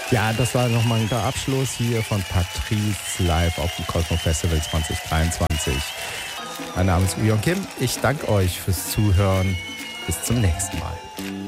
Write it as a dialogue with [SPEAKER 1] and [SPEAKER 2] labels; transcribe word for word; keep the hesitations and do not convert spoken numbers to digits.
[SPEAKER 1] Ja, das war nochmal ein Abschluss hier von Patrice live auf dem Cosmo Festival zwanzig dreiundzwanzig. Mein Name ist Ujon Kim. Ich danke euch fürs Zuhören. Bis zum nächsten Mal.